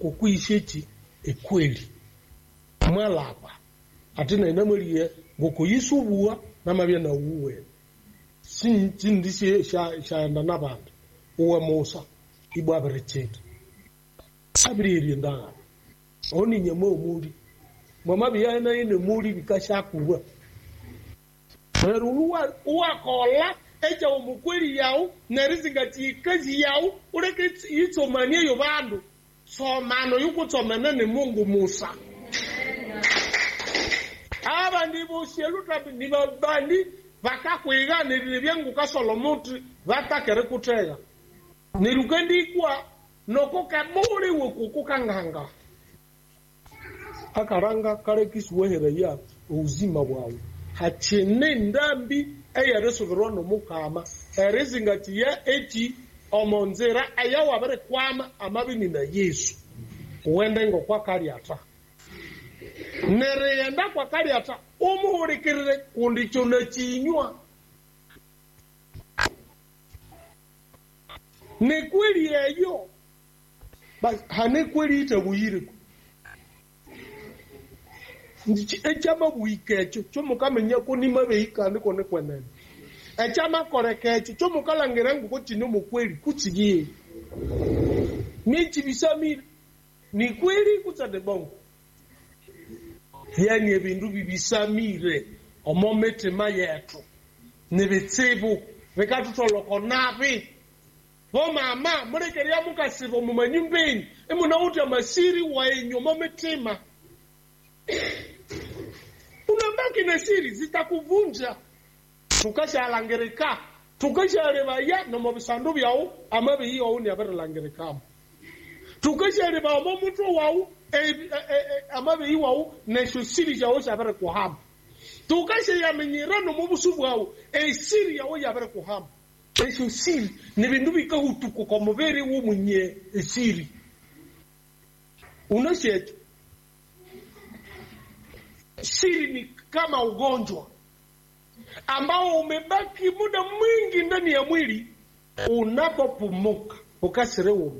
kukuisheti ekweli mwalapa atina inamuriye ngokuyisubua namabya na uwe sindisi shanda nabantu uwe Musa ibwaberecheta sabiriri ndanga oni nyemo muri mama biya na ine muri bikashakuwa Ruwa uwakola eja umukweli yao narizingati kazi yao ureke yitsomanie yo bandu somano yukutsomana ne Mungu Musa aba ndibo sheluta ni babandi bakakwega nebyangu ka Solomon batakere kutega nirukendi kwa noko kaburi wokukanganga akaranga kare kiswehere ya uzima wawe hachene ndambi eyaresoverono mukama erizingati ya eti omonzera ayawa bare kwama amabini na Yesu wende ngo kwa kariata nereyenda kwa kariata umuhurikirire kundicho na chinywa nekweli eyo hanekweli itabuyiriku echama buikecho chomukamenya ko nimabeikane kone kwenene echama korekecho chomukalangera nguko chino mukweli kutsigie nichi bisamira ni kweli kutsade bongo yani ebindu bibisamire omomete mayetu nebetsebo bekatutoloko nabi bo mama murekeria mukasibo mumanyumbeni emuna uti amasiri wa enyo mometema unabaki na siri zitakuvunja tukashalangereka tukashareba no mobisandu byao amabe hiyo ni abalangereka tukashareba mo mutu wao amabe hiyo na siri yao shabara kuhamba tukashayamenyera no mobusubu wao siri yao yabara kuhamba eso siri ni bindu bikahutuko kwa mubere wo munye siri unashetu siri ni kama ugonjwa ambao umebaki muda mwingi ndani ya mwili unapopumuka ukasireuma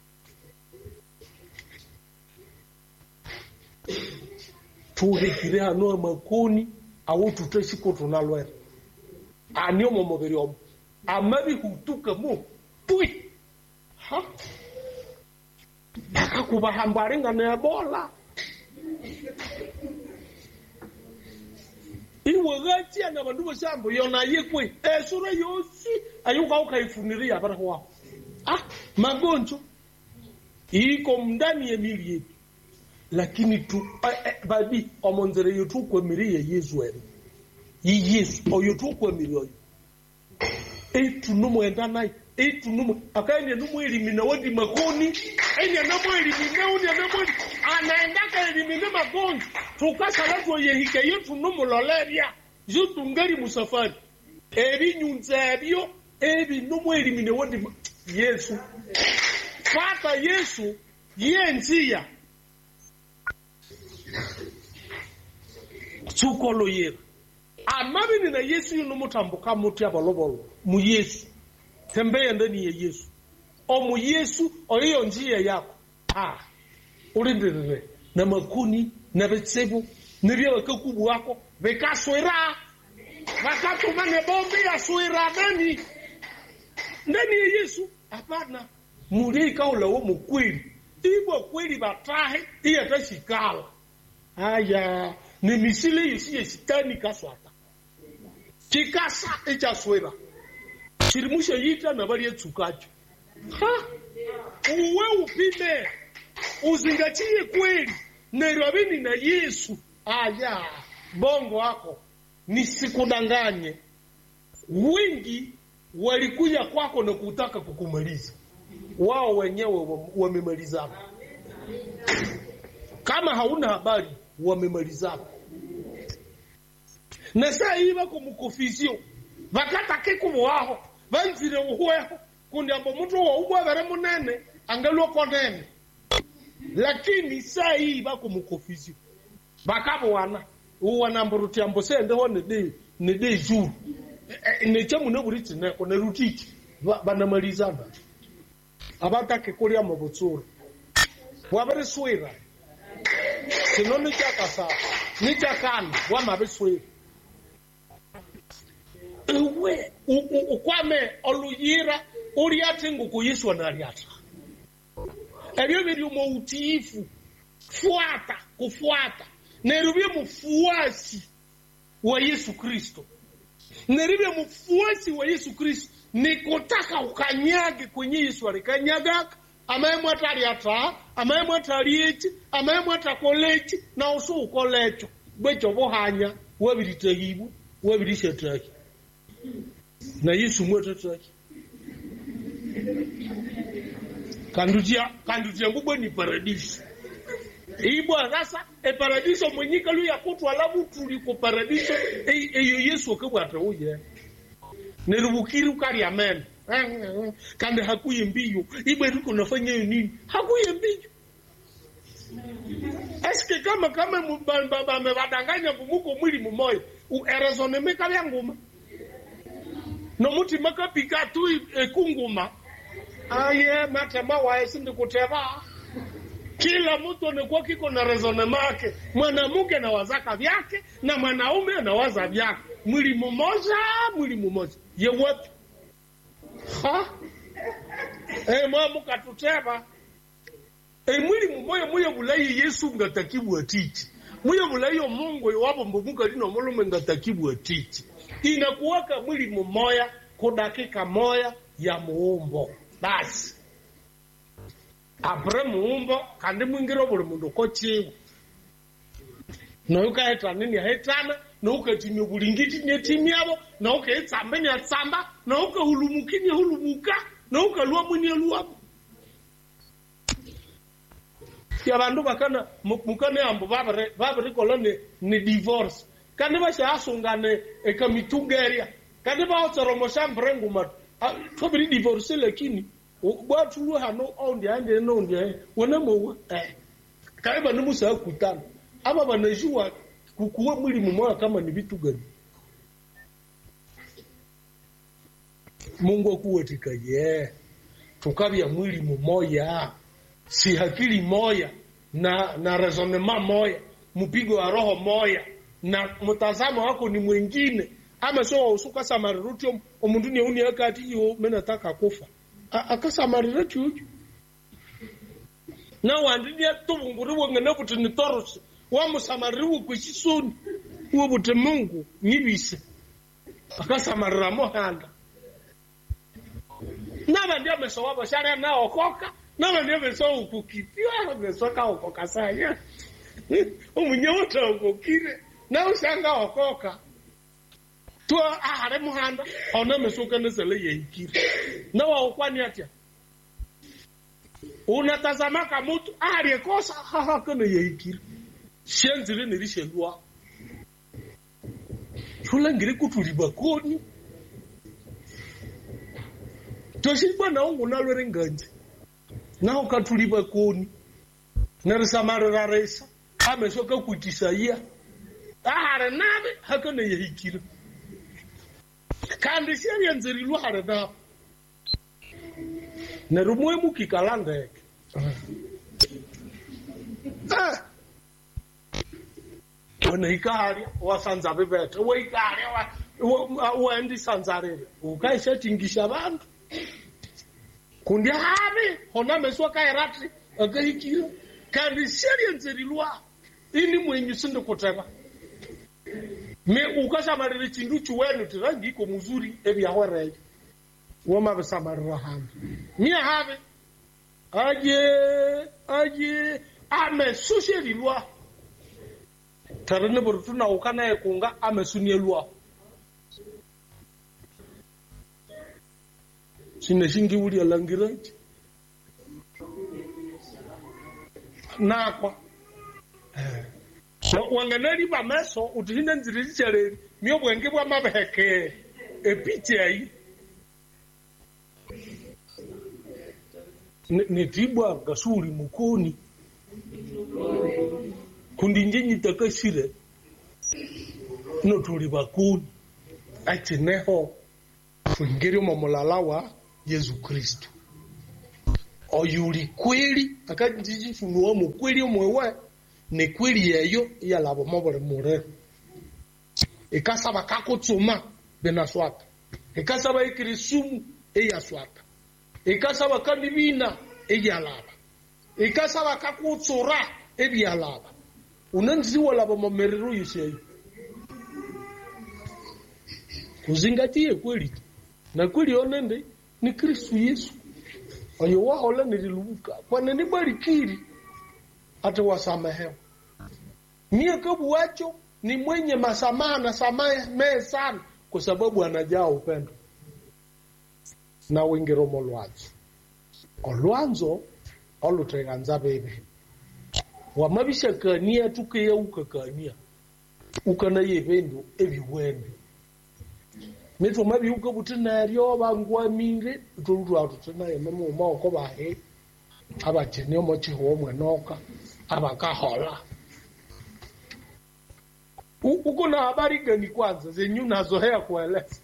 turekire hano makoni au tutashiko tunalwera anio momoberi omo amabi hutuka mu pui ha akakubahambare ngana ya bola iwagati ana bandu basambo yona yekwe sura yosi ayuka ukaifuniria bara kwao magonjwa iko ndani ya mili yetu lakini tu babi omonzere yetu kwa mili ya Yesu wewe Yesu oyotu kwa mili oyo numu endana numu akaende numu elimina wadi makoni enya numu elimina wadi numu anaendaka elimina magonjwa tukasa watu yehike yetu numu loleria yutu ngari musafari ebi nyunzabio ebi numu elimina wadi Yesu fata Yesu yenziya tukolo yeru amabini na Yesu numu tambuka muti abalobolo mu Yesu tembea ndani ya Yesu mu Yesu oyo njia yako ulindire na makuni na betsebu nibyo bakakubu wako bekaswera bakatumane bombi ya swera ndani ya Yesu hapana mulika ulawo mukweli ibo kweli batahe iya tashikala aya ni misile yisi yesitani kaswata kikasa ichaswera chirimusha yita na bali etsukacho uwe upime uzingatie kweli nerabini na Yesu aya bongo wako nisikudanganye wengi walikuja kwako na kutaka kukumaliza wao wenyewe wamemalizana kama hauna habari wamemalizana na saa hii bako mukofisio bakata kikubu waho banzire uhueho kundi ambo mtu wa ubwa vere munene angelo konene lakini saa hii bako mukofisio bakabo wana mburuti ambo sende ho ne de jour ne chamu ne buriti ne ko ne rutiti banamalizana abatake kuri amobotsura wabere swira sino ni chakasa ni chakana wa mabeswira uwe ukwame oluyira uri atengu ku Yesu analiata ebyo biri mu utiifu kufuata nerubye mufuasi wa Yesu Kristo nerubye mufuasi wa Yesu Kristo ni kutaka ukanyage kwenye Yesu alikanyaga amemwe ataliata amemwe atalieti amemwe atakolechi na usu ukolecho bwecho bohanya wabiritehibu wabirishetaki na Yesu mwetataki kandutia ngubwe ni paradiso ibwa sasa paradiso mwenyika lu ya kutu alabu tuliko paradiso eyo Yesu akabwata uje nerubukiri ukari amen kandi hakuye mbiyo ibwe ruko nafanya nini hakuye mbiyo eske kama mbaba mebadanganya bumuko mwili mumoyo erezoneme kali nguma no muti makapika tu ekunguma aye matema wae sindi kuteva kila mtu anakuwa kiko na rezonema yake mwanamke na wazaka vyake na mwanaume na waza vyake mwili mmoja ye wapi mwamu katuteva mwili mmoja mwe bulayi Yesu ngatakibu atiti mwe bulayi Mungu yawabo mbomuka lino mulume ngatakibu atiti inakuwaka mwili mmoja kwa dakika moja ya muumbo basi apre muumbo kandi mwingiro buli mundu kochiwe na ukaeta nini hetana na ukatimya bulingiti nyetimi yabo na ukaetsamba nyatsamba na ukahulumukini hulumuka na ukalwa mwenye luwabo ya bandu bakana mukane ambo babere kolone ni divorce kandi basha asungane ekamitungeria kandi ba otsoromusha mbrengu mat tobiri divorce lakini watu lu hano onde ande no onde wona mo kaiba numusa kutana aba banajua kukuwa mwili mmoja kama ni vitu gani Mungu akuwetika tukabia mwili mmoja si akili moja na raisonnement moja mpigo wa roho moja na mtazamo wako ni mwingine ama sio usuka samaruti omundu ni uni akati yo menataka kufa akasamarira chuju na wandidia tubunguri wangana buti ni toros wa musamariwu kwishisoni uwo buti Mungu nyibise akasamarira mohanda naba ndia mesowa bashara na okoka naba ndia mesowa ukukitiwa mesoka okoka saya umunyota ukukire na usanga okoka tu ahare muhanda ona mesoka nesele yikire na wa okwani atia unatazama kama mtu aliyekosa kana yikire shenzire nirishelwa tulangire kutuliba koni toshiba na ungu nalwere nganje na ukatuliba koni narisamarira resa amesoka kutisaiya ahare nabe hakana yikire kandi siya nzirilwa harada na rumwe mukikalanda wana ikari wasanza bebete we ikari wa ndi sanzarele ukaisha tingisha bantu kundi habe hona meswa kairati akahikira kandi siya nzirilwa ini mwenye sinde kuteba me ukasamarira chindu chuwenu tirangiko muzuri ebi yahore woma besamarira hambe mia habe aje ame sushelilwa tarane borutuna ukana ekunga ame sunyelwa sineshingi wuri alangirati nakwa wanganari ba meso utihina nzirichere miyo bwenge bwa mabeheke epitiai netibwa gasuri mukoni kundinjenyi takashire no tuli bakuni acheneho ngiri momolala wa Yesu Kristo oyuli kweli akajifunua mu kweli omwewe ne kweli yeyo yalabo mobole mure ikasaba kakutsuma benaswata ikasaba ikirisumu eyaswata ikasaba kanibina eyalaba ikasaba kakutsura ebyalaba unanziwa labo mamerero yisheyo kuzingatie kweli na kweli onende ni Kristo Yesu oyo wahola nililuka kwa nini barikiri hata wasamehewa mie kabu wacho ni mwenye masamaha na samehe sana kwa sababu anajaa upendo na wingiro molwanzo olwanzo oluteganza bebe wamabisha kania tukeya ukakania ukana yebendo ebiwende Meto mabi uka butina ryo bangwa mire tulu atutena yememo mako bahe abachene omochi ho mwenoka abakahola uko na habari gani kwanza zenyu nazohea kueleza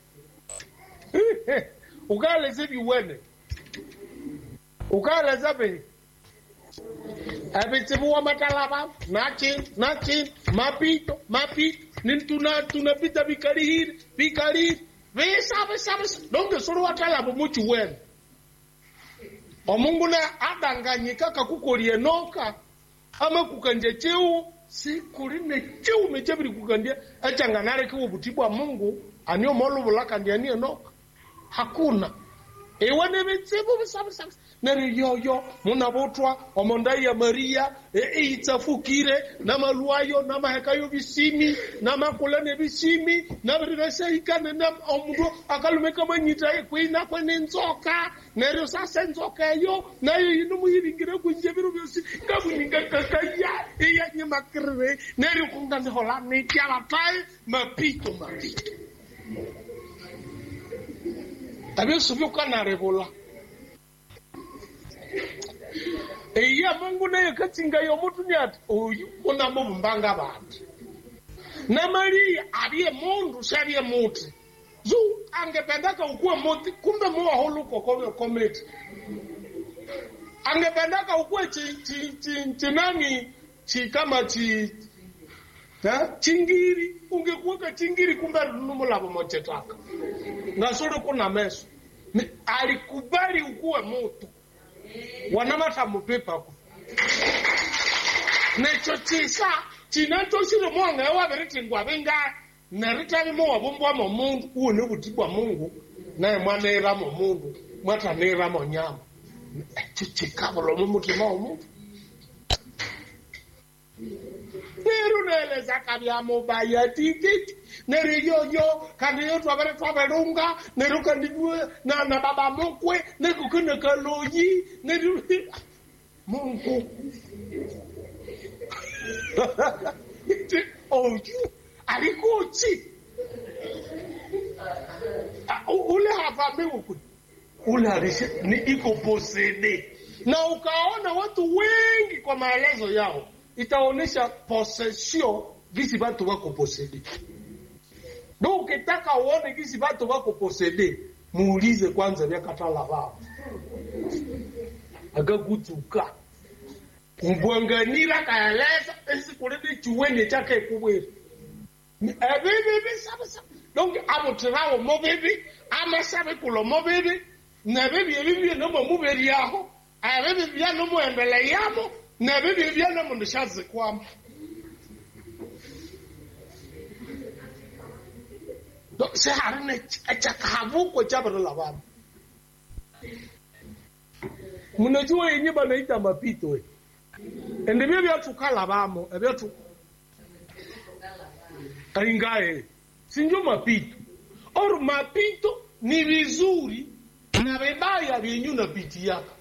ukaeleza biwene ukaeleza be abetibu wa matalaba nachi mapito tunapita bikari Vesa donge suru watala bumuchi wenu omungu na adanganyika kakukolie noka ama kukanje cheu si kuline cheu mechebiri kukandia achanganare kwa butibwa Mungu anio molu bulaka ndianie noka hakuna ewane betsibu bisabu nari yoyo munabotwa omondai ya Maria itafukire na maluayo na mahekayo bisimi na makulane bisimi na birese ikane na omudo akalumeka manyita kwina kwene nzoka nero sasa nzoka yo nayo inu muyiringire kunje biru byosi kabuninga kakaya iya nyimakire nero kungande holane kyala tai mapito Tabio subio kana rebola Eya Mungu naye katinga yo mutu nyati oyu kuna mbanga bantu na Maria abiye mundu shabiye mutu zu angependaka ukuwe muti kumbe muwa holuko kometi angependaka ukuwe nani kama chingiri ungekuweka chingiri kumbe numulabo mochetaka ngasuri kuna meso alikubali ukuwe mutu wanamata mupepa ku necho chisa chinacho shiro mwanga yawa beritingwa benga naritani mo wabumbwa mu mundu uone butibwa Mungu naye mwana era mu mundu mwata nera mu nyama chichikabolo mu mutima omuntu Neruneleza kabya mobaya tikiti neriyoyo kandi yo twaberunga neruka ndibwe na baba mokwe nekukene kaloyi neru Mungu oju alikuchi ule hapa mewu ule alishe ni iko posede na ukaona watu wengi kwa maelezo yao itaonesha possession gisi batu wako posede. Donc ukitaka uone gisi batu wako posede, muulize kwanza vya katala wao. Agagutuka. Mbwanganira kaeleza esi kurede chuwene chake kubwere. Bebe sabe. Donc abotrawo mo bebe, ama sabe kulo mo bebe, na bebe no mo muberi yaho, bebe bya no mo endele yamo. Na bibi byana mu ndishaze kwam do se harine achakavu ko chabara labana munajua yenye banaita mapito ende bibi atukala bamo ebyetu aingae sinjo mapito or mapito ni vizuri na bebaya byenyu na biti yako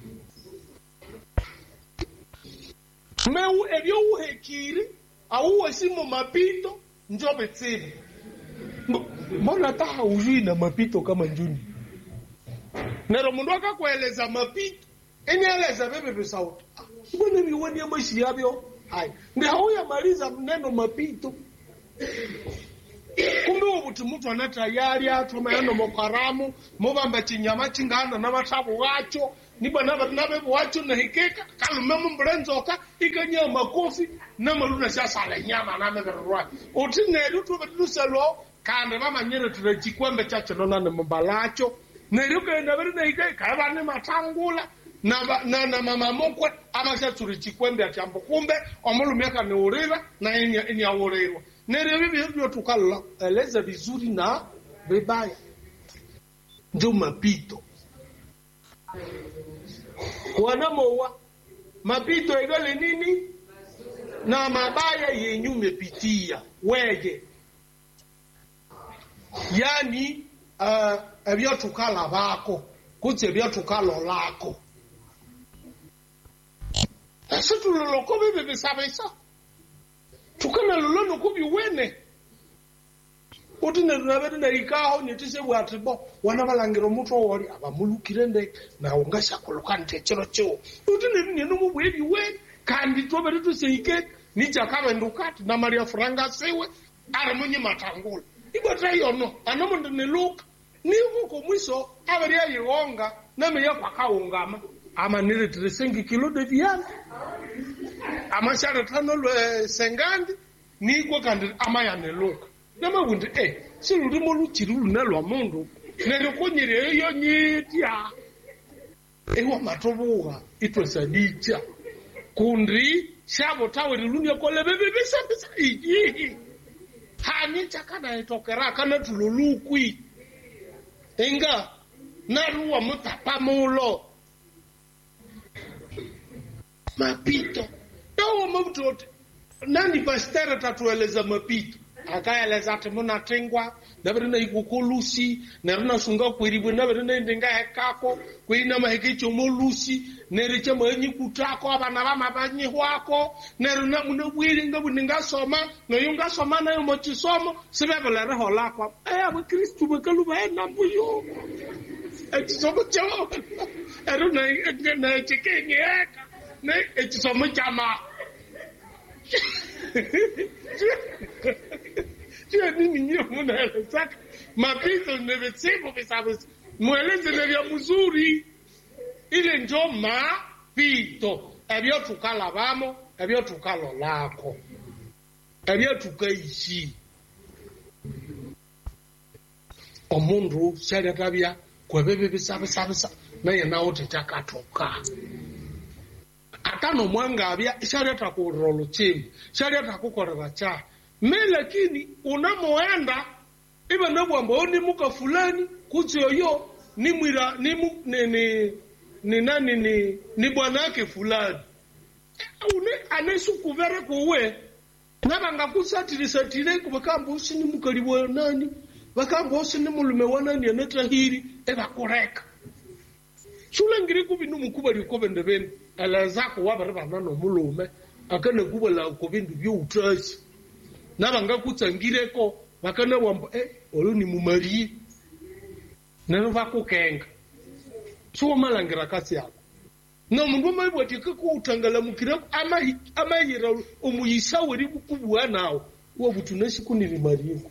Meu ebyo uhekiri au simu mapito njobe tsini mbona taha ujui na mapito kama njuni nero mundu akakueleza mapito enieleza bebe sauti mbona biwani ya mashi yabyo hai ndi hauya maliza neno mapito kumbe ubuti mtu anatayari atuma yano mokaramu mubamba chinyama chingana na matabu gacho ni bana nabe wacho na hikeka kalumemo mbrenzoka ikanya makofi na maluna sala nyama na meberwa otine lutu beduselo kande mama nyere turechikwembe chacho nona ne mbalacho neruka na bere na hikeka bane matangula na mama mokwe amasha turichikwembe achambo kumbe omulumiaka ne urira na enya urira nere bibi tukalla eleza vizuri na vibaya ndio mapito wanamoa mapito egale nini na mabaya yenye umepitia weje yani ebyotukala bako kutse ebyotukalo lako ese tuloloko bebe bisabesa tukana lolono kubi wene utine nabere na ikaho nitise bwatibo wana balangiro muto wori abamulukire nde na ungasha kolokante chero cyo utine ni no mubwebi we kandi tobere tuseike ni chakabe ndukati na Maria Franga sewe ara munye matangula ibota yono anomo ndine look ni uko mwiso abere yewonga na meya kwakaungama ama nile 3 kilo de viande ama shara tano sengandi ni kwa kandi ama ya neloka nama wundi siludi molu chirulu nalwa mundu nere konyere yo nyitia ewa matobuga itwesadicha kundi shabo tawe lunya kole bebe bisa iji hani chakana itokera kana tululukwi enga naruwa mutapa mulo mapito tawo mabutoti nani pastera tatueleza mapito akaeleza ati muna tengwa nabirina ikukulusi narina sunga kwiribwe nabirina ndinga hekako kwina mahekicho molusi neriche manyi kutako abana bamabanyi hwako nerina munobwiri ngabuninga soma no yunga soma na yo mochisomo sibebelere holakwa abo Kristu bekaluba nambuyo echisomo chawo eruna na chikenge eka ne echisomo chama Tia nini nyo muna elezaka mapito nebetsipo bisabisi mweleze nevya mzuri ile njo mapito ebyo tukalabamo ebyo tukalolako ebyo tukaishi omundu shali tabia kwebebe bisabisa naye nawo tetakatoka atano mwanga abia shali atakurolo chini shali atakukorera cha lakini unamoenda iba nabwamba oni muka fulani kuti yoyo ni mwira ni nani ni bwanake fulani une anesu kuvere kuwe nabanga kusatirisatire kubakamba usini mukaliwa nani bakamba usini mulume wanani anatahiri eba koreka shule ngiri kubinu mukubali kobende bene alazako wabare banano mulume akana kubala kobindu byo utashi nabanga kutsangireko bakana wamba olu ni mumari nano bakukenga so malangira kasi yako no mundu mabwati ko utangala mukira amayira umuyisa weri bukubwa nawo wo butunashi kuniri mariko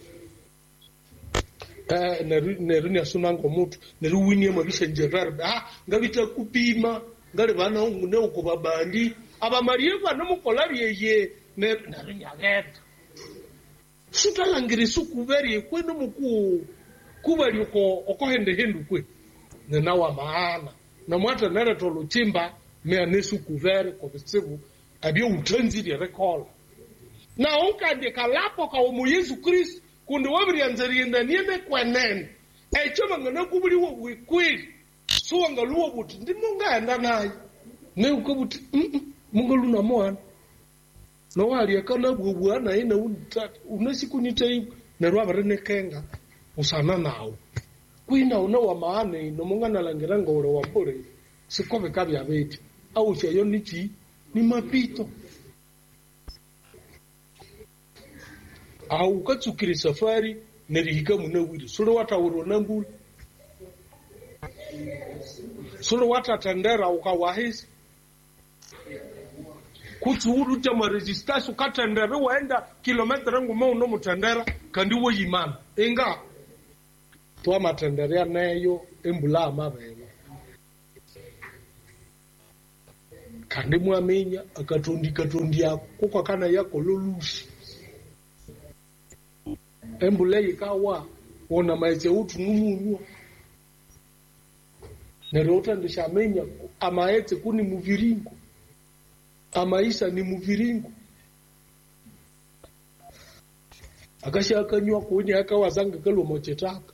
neru ni asunango mutu neru wini mabisha njerarba ngabita kupima ngale bana ngune uko babandi aba mariye bana mukolari yeye neru nyageta sutalangire sukuveri kwenu muku kubali okohende hendu kwe na wa maana na mwata nara toluchimba me anesu kuveri ko bitsibu abyo utanziri rekola na onkande kalapo ka mu Yesu Kristo kundi wabiri anzari ndaniene kwenen choma ngana kubuli wo wikwiri suwanga luwo buti ndi munga enda nayi ne ukubuti munga luna mwana no wali akana bwabwana ina unasikunite na rwabare nekenga usana nawo kwina una wa maana ino mungana langira ngoro wa pore sikobe kabya beti au cheyo nichi ni mapito au katsukiri safari nerihika munawiri solo watawuro nambuli solo watatandera ukawahisi kutsuru chama registration katandera waenda kilometer ngume uno mutandera kandi wo yimana enga to matandera nayo embula mabelo kandi mwamenya akatondi yako kwa kana yako lolushi embule ikawa ona maeze utu numunwa nerota ndishamenya amaete kuni muviringo amaisha ni muviringo akashakanywa kuni akawazanga kalo mochetaka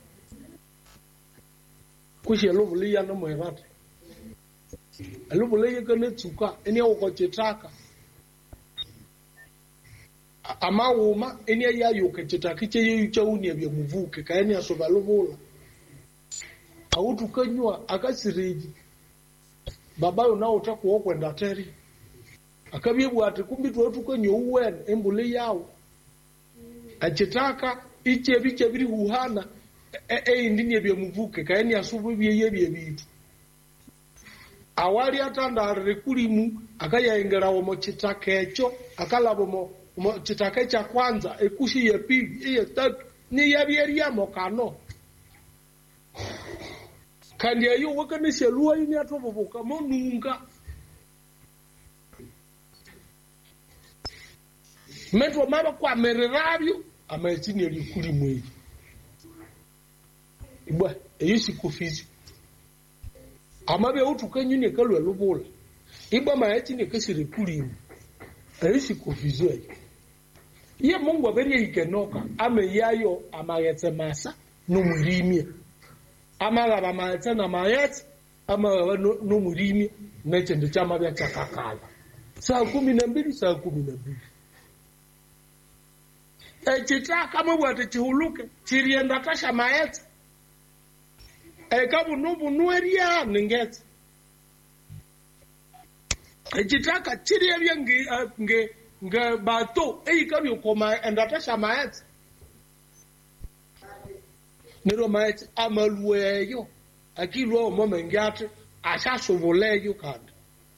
kushe lovulia no moerata alovulia kana tsuka eni okochetaka amauma eni yayo kechetaka kiche chauni bya muvuke kaeni asovalovula autukanywa akasiriji babayo nao utakuwa kwenda teri akabyebwa ati kumbi tutukanywa uwene embule yawo achetaka iche biche biri huhana indinye bya muvuke kaeni asubu bye bitu awali atanda rekulimu akayaengera wo mochitaka echo akalabo mo chitaka cha kwanza ekushi ya pili ya tatu ni yabyeria mokano kandi ayo wakanisha luwa ini atoboboka monunga metro mama kwa mererabyo amaitini elikuli mwe ibwa eyisi kufizi amabe utukanyune kalwa lobola ibwa maitini kesire kulimu eyisi kufizi ye Mungu aberi ikenoka ame yayo amagetse masa numurimye amagaba maitse na mayetse amagaba numurimye nechende chama bya chakakala saa 12 saa 12 chitaka mabwate chihuluke chirienda kasha mayetse kabu nueria ningetse chitaka chiriebya nge bato kabi ukoma endatasha mayetse nero mayetse amalueyo akilwa momengate ashasovoleyo kandi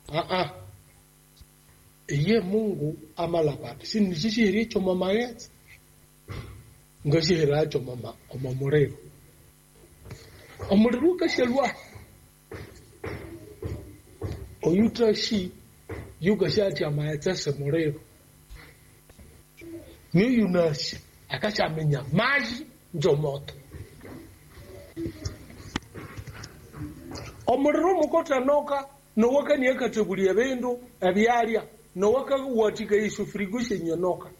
ye Mungu amalabati sinishishiri cho mama yetse ngashira cho mama omamurero omuriruka shelwa oyutashi yugashati amayetse semurero ni yunashi akachamenya maji njomoto omuriro mukota noka no wakani yakategulia bendo abiaria no waka watika isu frigushe nyonoka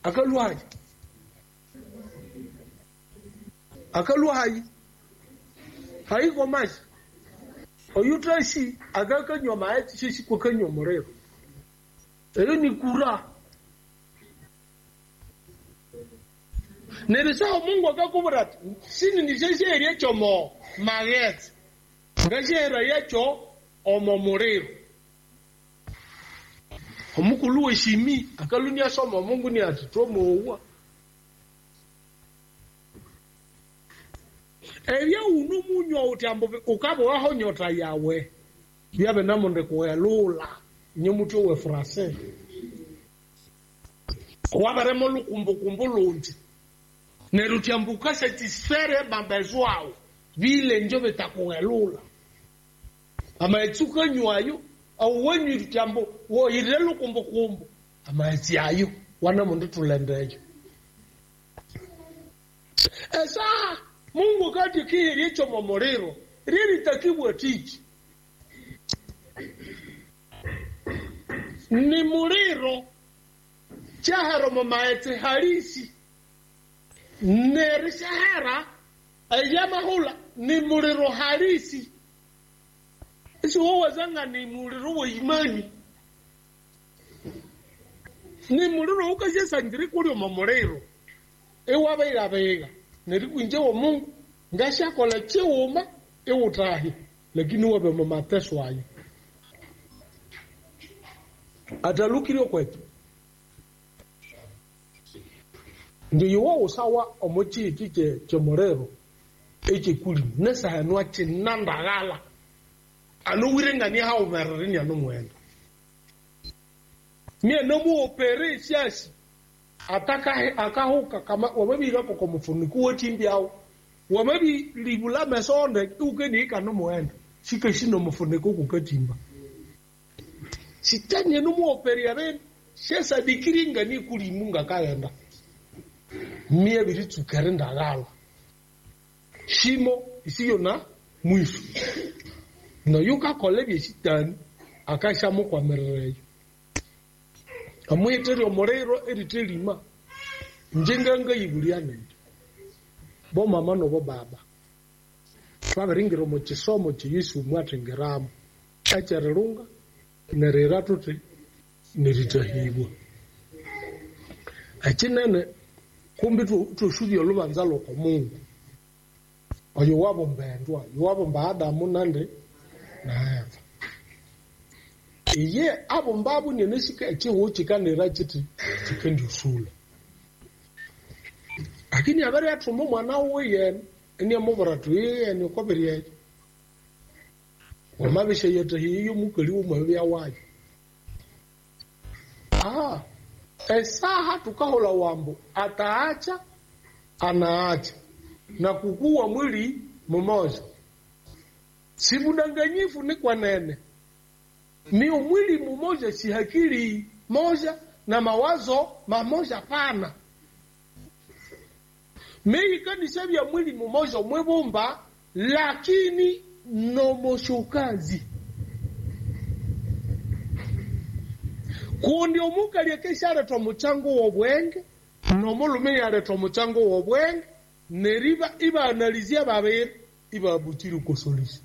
akaluhaji haiko maji oyutashi agakanywa maeti sisi kwa kanywa murero ni kura nerisa Mungu akakubrat sini ni sisi eri chomo maget ngashera yacho omomurero omukulu eshimi akalunya soma Mungu ni atitomowa ebya unu munyo utyambo ukabo waho nyota yawe byabe namonde kuelula nyemuto we français wabaremo lukumbukumbu lunti nerutyambuka satisfaire bambezwao vile njobe takuelula ama etsuka nywayo au wenyu rutyambo wo irelo kumbukumbu ama etiayo wana mundu tulendeyo esa Mungu kati kiri echo momorero riri takibwa tiki ni muriro chaharo mamaete harisi nerishahara ayama hula ni muriro harisi isi wazanga ni muriro wa imani ni muriro ukashe sangiri kuri momorero ewabaira bega nerikunje wo Mungu ngasha kola cheuma ewutahi lakini wabe mamateso ayo atalukiro kwetu ndiyo wo sawa omochi kike chomorero eke kuli nesa hanu achi nandagala anu wirengani ha umerrini anu mwendo mie nomu opere siasi ataka akahuka kama wababira ko mufuniko wotimbi awo wababi libula mesonde ukeni kanu mwendo shike shino mufuniko kukatimba Sitani numuoperia shesa dikiringa ni kuli munga kaenda. Mie biritu karenda gala. Shimo isiyo na mwisho. Na yuka kolebye sitani akashamu kwa merere. Amwetero morero eritelima. Njenganga yibuliane. Bo mama no bo baba. Twabaringiro mu kisomo Yesu mwatengeramu. Achererunga nerera tuti neritahibwa. Akinene kumbi tushudi olubanza loko Mungu. Oyo wabo mbendwa, wabo Adamu nande na Eva. Iye abo mbabu nyenesika ekiho kikanera kiti kikendi usula. Lakini habari atumo mwana we eni amobora tuye ni koberiye. Wamabishe yete hiyo mukali umabya wayo. Esaha tukahola wambo ataacha anaacha na kukua mwili mmoja. Si budanganyifu ni kwa nene. Ni mwili mmoja, si akili moja na mawazo mamoja pana. Mei kanisa ya mwili mmoja mwebomba, lakini nomoshukazi. Kundi omuka liekesha reto mchango wa bwenge, nomolume ya reto mchango wa bwenge, neriba iba analizia babere, iba abutiru kosolisi.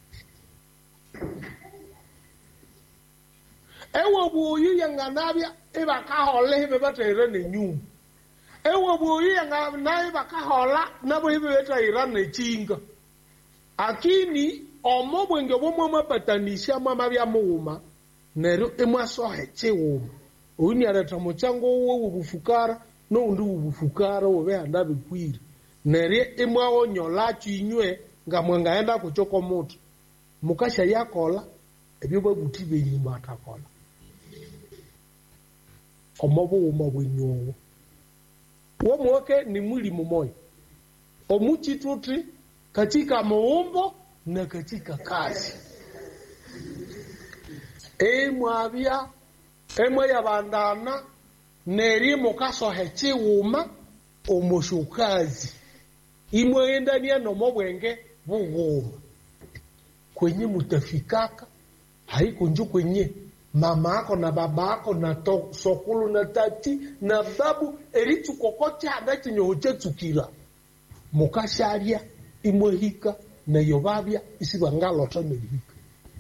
Ewa buoyu yanganabia, iba kahole hibe bata irane nyumu. Ewa buoyu yanganabia iba kahola, nabo hibe bata irane chinga. Akini, omo bwenge bomo mapatanisha mama bia muuma, nero emwaso heche wuma. Uyini areta mchango uwe ubufukara, no undu ubufukara uwe andabi kwiri. Nere emwa nyolachu inywe, nga mwengaenda kuchoko moto. Mukasha yakola, ebyoba butibe nyumba atakola. Omobo umabwenyo. Womwoke ni mwili mmoja. Omuchi tutri katika muumbo na katika kazi. Emwe yabandana neri mukaso hechi wuma omoshukazi. Imwe endani ya nomobwenge buguma. Kwenye mutafikaka haiko nju kwenye mama ako na baba ako na sokulu na tati na babu eritu kokote hagati nyohoche tukira. Mukasharia imwe hika na yobabia isibangalo tane hika.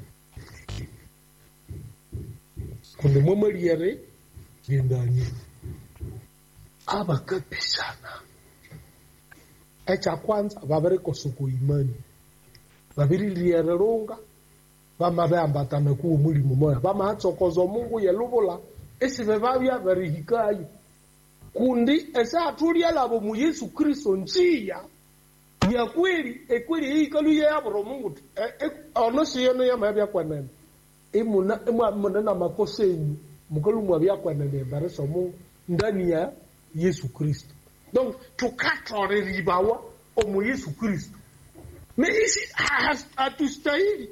Kundi mwemeli yare gendani. Abakapishana. Echa kwanza babere kosuku imani. Babiri liyererunga. Bama beambatana kuwa mwili mmoja. Bama hatsokozo Mungu yelubula. Esi bebabia berihikayi. Kundi esa atulia labo mu Yesu Kristo njia. Ya kweli, ekweli hii kalu ya abro Mungu. Ono siyono ya mabia kwa nene. Muna makosa yenyu. Mukalu mwabia kwa nene. Bareso Mungu. Ndani ya Yesu Kristo. Donc, tukatore ribawa omu Yesu Kristo. Me isi hatustahili.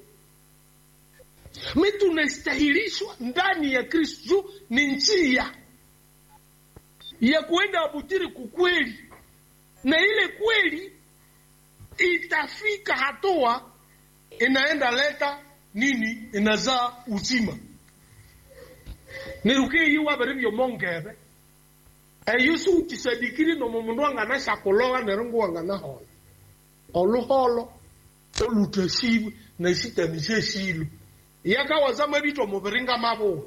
Me tunastahilishwa ndani ya Kristo ni njia ya kuenda abutiri kukweli. Na ile kweli itafika hatua inaenda leta nini inazaa uzima. Niruke yiwa beribyo mongebe. Yesu utisadikiri no mumundu angana shakolowa nerungu angana holo. Oluholo oluteshibu na isitanishe shilu. Yaka wazama bito muberinga mabo.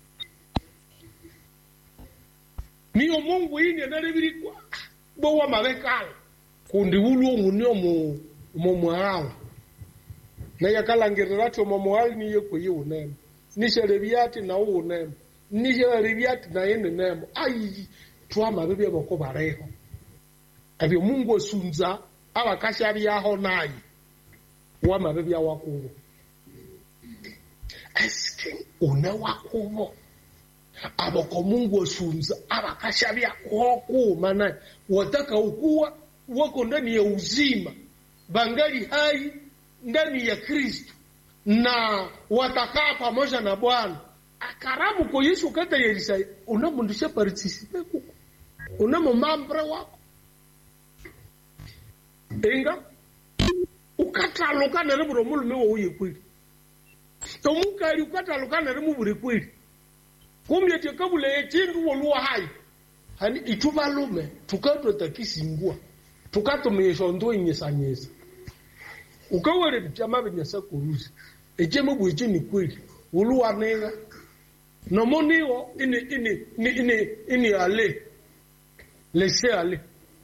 Niyo Mungu ini neribiri kwa bowa mabekala. Kundi ulu munyo mu mwala. Na yakala ngirati mu mwala niye kuyi unene. Nisherebiati na unene. Nisherebiati na yene nemo. Ai twama bibye boko bareho. Abyo Mungu osunza abakashari yaho nayi. Wama bibya wakubo. Eske une wakubo. Aboko Mungu osunza abakashari yako mana wataka ukuwa wako ndani ya uzima. Bangali hai ndani ya Kristo. Na watakaa pamoja na Bwana. akaramu ko Yesu kata yerisa unamundisha participe kuko unamomambre wako enga ukataluka nere buromulu mewo uye kweli tomukali ukataluka nere mubure kweli kumye tekabule echindu woluwa hai hani itubalume tukato takisingua tukato meshondo inyesanyesa ukawere bitama binyasa kuruzi ejemu bweje ni kweli woluwa nenga no moniwo ini ale laisser aller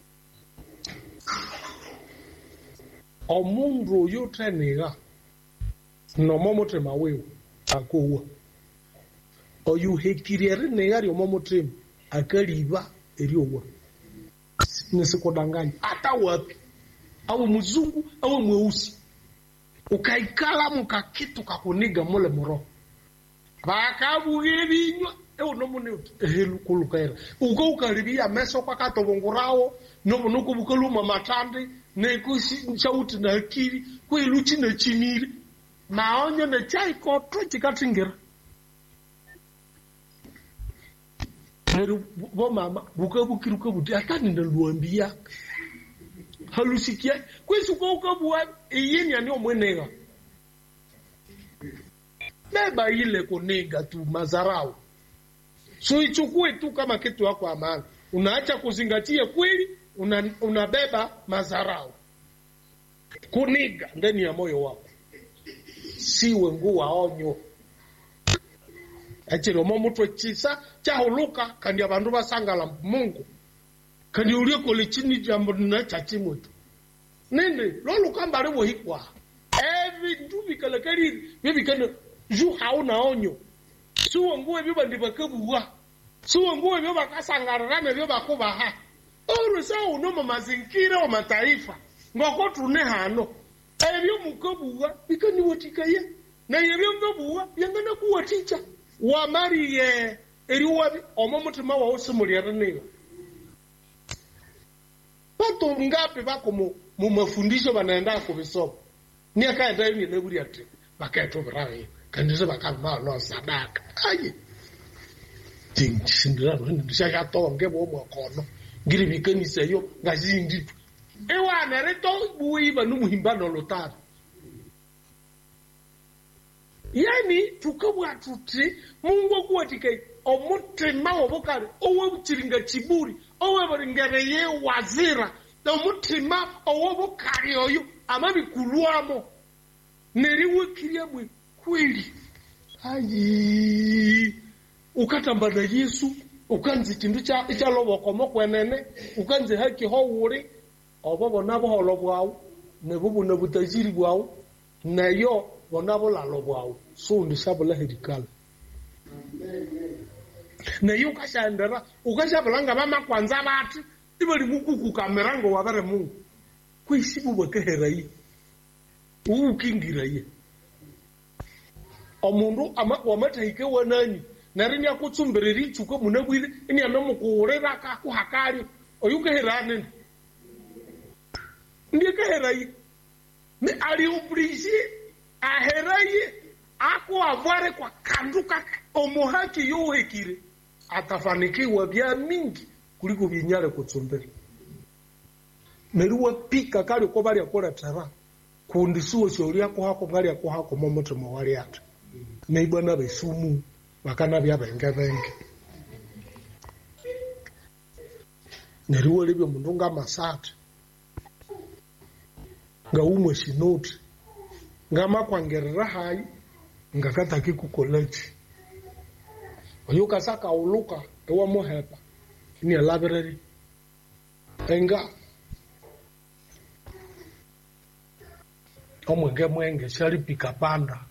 omundu yotrenega no momotrema wewe akowa oyuhekiriere negari omomotrema akaliba eriowa nisikodanganya hata wapi au mzungu au mweusi ukaikala mukakitu kakuniga mole moro bakabugebinywa nomunyo ehelu kulukaira uko ukaribia meso kwa katobongorao nobunuko bukaluma matande nekusi chauti na akiri kwiluchi na chiniri maonyo na chai ko twikatingira heru bo mama bukabukiruka buti atani ndaluambia halusikia kwisuko ukabua yini ani omwenega beba ile kunega tu mazarau so ichukue tu kama kitu yako amana unaacha kuzingatia kweli unabeba mazarau kuniga ndani ya moyo wako siwe nguwa onyo achiro momuto chisa chahuluka kandi abantu basangala Mungu kandi uri ko lichini jambo na chachimo tu nende lolu kambare bo hikwa every ndubikala kali bibikana ju hauna onyo suwo nguwe byo bandibakabuwa suwo nguwe byo bakasangarana byo bakubaha orusa uno mazingira wa mataifa ngoko tune hano ebyo mukabuwa bikani watikaye na yebyo ngabuwa yangana kuwaticha wa mariye eriwa omomutima wa osumulirane pato ngapi bako mu mafundisho banaenda kubisoma ni akaenda ni leburi ati bakaito brawe kanisa bakama no sadaka aye tinshindira ndishaka tonge bomo kono ngiri bikanisa yo ngazindi ewa nereto buiba numuhimbano lotara yani tukabwa tuti Mungu kuwatike omutima wobokare owe buchiringa chiburi owe baringereye wazira omutima owobokare oyo amabikulwamo neriwe kiriyabwe kweli ayi ukatambana Yesu ukanze kindu cha loboko mokwenene ukanze haki howuri obobo nabo holobwawo nebubu nabutaziri bwawo nayo bonabo la lobwawo so ndisabula hedikala nayo kashandera ukashabulanga mama kwanza bati ibali mukuku kamerango wabare Mungu kwisibu bakeherayi ukingiraye omundu wamatahike wanani nari nyakutsumbirira ichuko munabwire ini anomukurera kakuhakari oyukeherane ndikeherayi ni ali oblige aheraye ako avare kwa kanduka omuhaki yohekire atafanikiwa bya mingi kuliko binyare kutsumbira meruwa pika kali ko bali akora tara kundisuo shori yako hako ngali yako hako momoto mwali atu meibana besumu bakana bya benge neruwa libyo mundunga masata nga umwe shinoti ngama kwangerera hayi ngakata kiku college oyuka saka uluka ewa mohepa ni library enga mwenge shari pika panda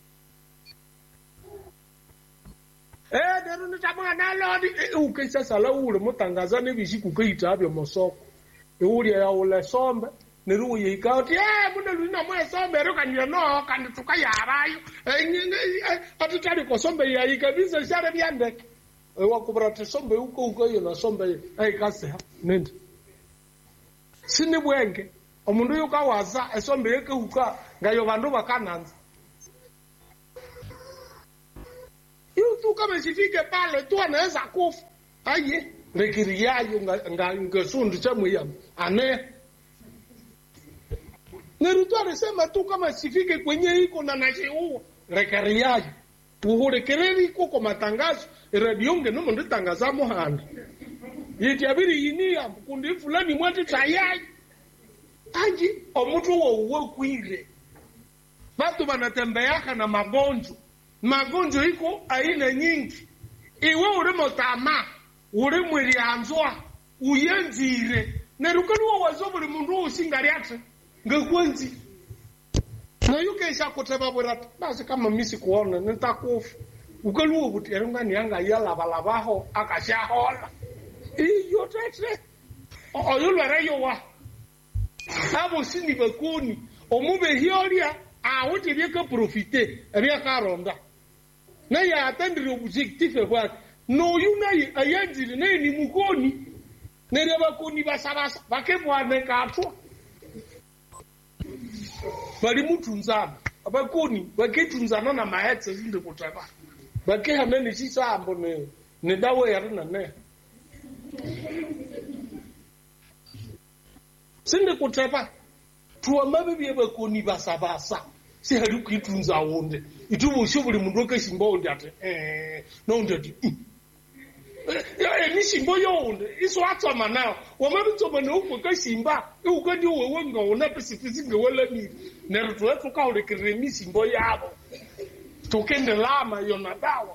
deru nitamwa na lodi ukisa sala ule mutangaza nebishiku keita abyo mosoko uri ya ule sombe neru yikauti muna luna mwe sombe ro kanywa no kandi tukayarayo atutari ko sombe ya ikabisa share byande wakubrate sombe uko yo na sombe kase nende sini bwenge omundu yuka waza esombe yeke huka ngayo bandu bakananza mtu kama sifike pale tu anaweza kufa. Aye, rekiriayo ngasundu cha mwiyamu. Ane. Nerutu alisema tu kama sifike kwenye iko na najiua. Rekiriayo. Uhurekereri iko kwa matangazo. Radionge numu nditangaza muhanda. Yitiabiri yinia mkundi fulani mwati tayari. Aje, omutu wa uwe kuire. Watu wanatembeaka na magonjwa. Magonjwa iko aina nyingi. Iwe uremo tama, uremo ilianzwa, uyenzire. Nerukani wa wazobuli mundu usingari ati. Ngekwenzi. Na yuke isha kuteba burati. Basi kama misi kuona, nitakufu. Ukaluwa buti, erungani yanga yala balabaho, akashahola. Iyo tete. Oyulu areyo wa. Abo sini bakoni. Omube hioria. Wote bieka profiter, bieka ronda. Na ya atteindre objectif what? No yuna ayandire na ni mukoni. Na reba koni basabasa, bakebwa ne katwa. Bali mutunzana. Abakoni baketunzana na mahetsa zinde kutaba. Bake hamene chisambo ne dawe yarina ne. Sinde kutaba. Tuwa mabibi abakoni basabasa. Si hari kwitunza wonde itubo shobuli mundu kashimbo onde ate no onde ati ni shimbo yonde iso atama nayo wamabizo bana uko kashimba ukandi wewe ngawona pesifisi ngawela ni nerutu wetu ka ule kiremi shimbo yabo tokende lama yona dawa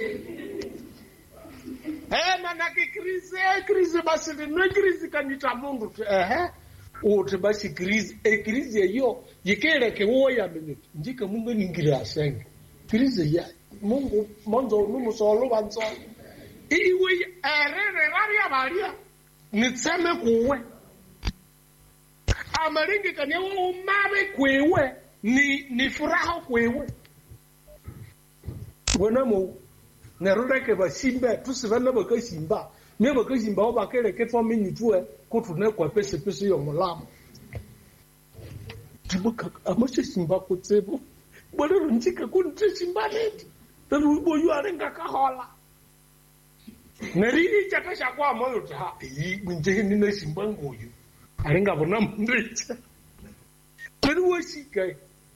manake krize basi ne krize kanita mundu ote basi krize yo yikeleke woya minute njika mungu ningira asenge krize ya mungu monzo numusolo banzo iwe erere varia nitseme kuwe amaringi kanyewo umabe kwewe ni furaha kwewe wenamo nerudeke basimba tusivana bakasimba ne bakasimba obakeleke twa minyitwe kutune kwa pese yo mulamo tibuka amashe simba kutsebo bwana runjika kunte simba leti tanu boyu arenga kahola neriri chakasha kwa moyo ta bunje ni na simba ngoyu arenga bona mndricha tanu washika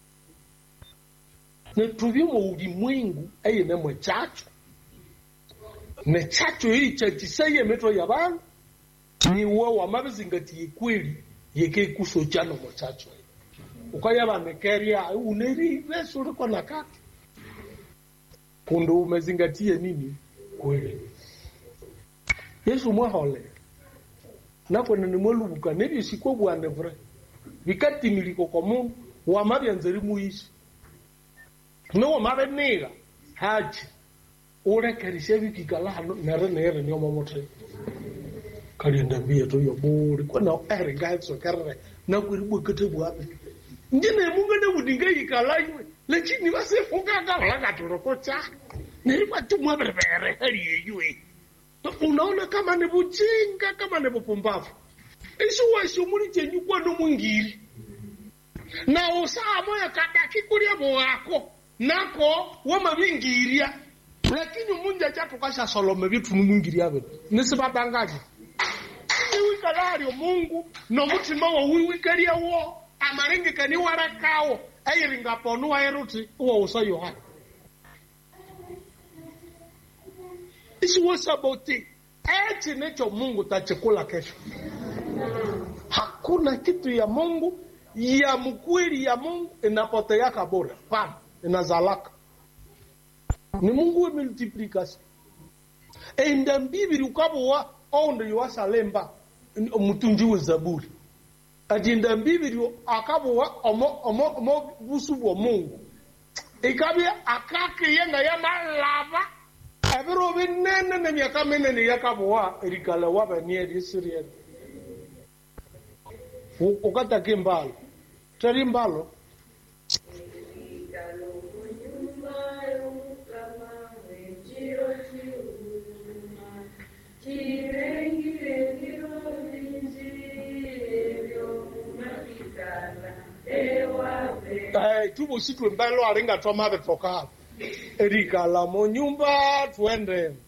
ne tuvimo ulimwengu aye na mwachacho ne chacho hii chachisaye metro yabana ni uwe wa mabizingati kweli yeke kusochano mwachacho ukayaba mekeria uneri weso liko na kati kundo umezingatie nini kweli Yesu mwahole nako ni mwolubuka nebi siko bwana vre bikati miliko kwa Mungu wa mabyanzeri muishi no mabenega haji ore karishebi kikala nare ni omomotre kalinda mbia to yobori kwana erengaitso karre na kuribu ketebu abe ndine mungu ne budinga yikalayiwe lakini base funga kala katorokocha nilikuwa tu mwaberebere hali yeye unaona kama ni bujinga kama ni bupumbavu isi muri chenyu kwa no mungiri na usamo ya kadaki kulia wako nako wamabingiria lakini munja chatu kasha solome bitu mungiri abe nisibatangaje iwi kalari Mungu no mutima wa wiwi kalia wo amaringi kani warakao ayiringa ponu wa eruti uwa usayo hapa isi wasaboti eti necho Mungu tachekula kesho hakuna kitu ya Mungu ya mkweli ya Mungu inapotea kabora pana inazalaka ni Mungu wa multiplication enda mbibiri ukabo wa onde yosalemba mutunji wa Zaburi ajinda mbibiri akabo wa omo busubu wa Mungu ikabia akake yenga ya malava abiro binene ne miaka ni yakabo wa rikala wa banie disiria ukata kimbalo tari mbalo tubo situ mbalo arenga toma betoka Erika la monyumba tuende.